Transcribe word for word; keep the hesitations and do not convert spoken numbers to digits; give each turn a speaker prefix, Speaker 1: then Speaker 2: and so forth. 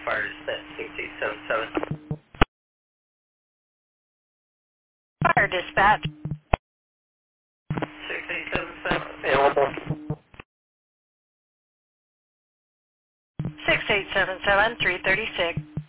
Speaker 1: fire dispatch six eight seven seven.
Speaker 2: Fire dispatch.
Speaker 1: six eight seven seven, available.
Speaker 2: six eight seven seven, three thirty-six.